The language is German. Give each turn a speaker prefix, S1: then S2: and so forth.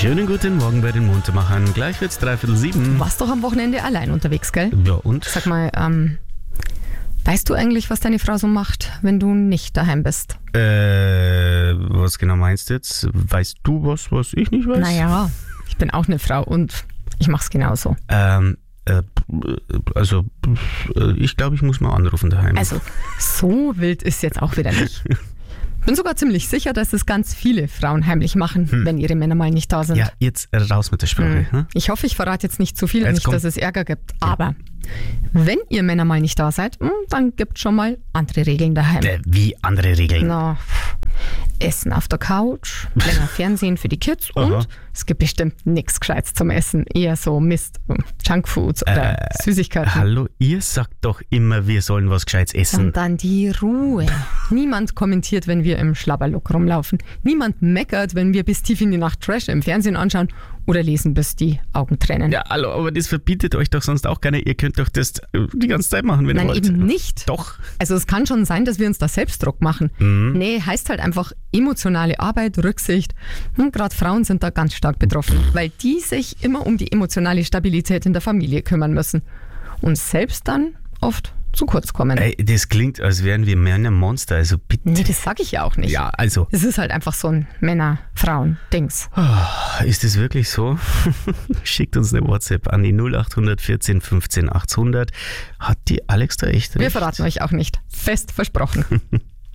S1: Schönen guten Morgen bei den Muntermachern. Gleich wird's 6:45.
S2: Warst doch am Wochenende allein unterwegs, gell?
S1: Ja, und?
S2: Sag mal, weißt du eigentlich, was deine Frau so macht, wenn du nicht daheim bist?
S1: Was genau meinst du jetzt? Weißt du was ich nicht weiß?
S2: Naja, ich bin auch eine Frau und ich mach's genauso.
S1: Ich glaube, ich muss mal anrufen daheim.
S2: Also, so wild ist jetzt auch wieder nicht. Bin sogar ziemlich sicher, dass es ganz viele Frauen heimlich machen, wenn ihre Männer mal nicht da sind.
S1: Ja, jetzt raus mit der Sprache. Hm?
S2: Ich hoffe, ich verrate jetzt nicht zu viel,
S1: Jetzt
S2: nicht,
S1: kommt-
S2: dass es Ärger gibt. Aber wenn ihr Männer mal nicht da seid, dann gibt schon mal andere Regeln daheim.
S1: Wie andere Regeln?
S2: Na, Essen auf der Couch, länger Fernsehen für die Kids und
S1: Aha.
S2: es gibt bestimmt nichts Gescheites zum Essen. Eher so Mist, Junkfoods oder Süßigkeiten.
S1: Hallo, ihr sagt doch immer, wir sollen was Gescheites essen.
S2: Und dann die Ruhe. Niemand kommentiert, wenn wir im Schlabberlook rumlaufen. Niemand meckert, wenn wir bis tief in die Nacht Trash im Fernsehen anschauen oder lesen, bis die Augen tränen.
S1: Ja, hallo, aber das verbietet euch doch sonst auch keiner. Ihr könnt doch das die ganze Zeit machen, wenn
S2: Nein,
S1: ihr wollt.
S2: eben nicht.
S1: Doch.
S2: Also es kann schon sein, dass wir uns da Selbstdruck machen. Nee, heißt halt einfach emotionale Arbeit, Rücksicht. Gerade Frauen sind da ganz stark betroffen, weil die sich immer um die emotionale Stabilität in der Familie kümmern müssen und selbst dann oft zu kurz kommen.
S1: Ey, das klingt, als wären wir Männermonster, also bitte.
S2: Nee, das sag ich ja auch nicht.
S1: Ja, also,
S2: Es ist halt einfach so ein Männer-Frauen-Dings.
S1: ist das wirklich so? Schickt uns eine WhatsApp an die 0800 14 15 800. Hat die Alex da echt recht?
S2: Wir verraten euch auch nicht. Fest versprochen.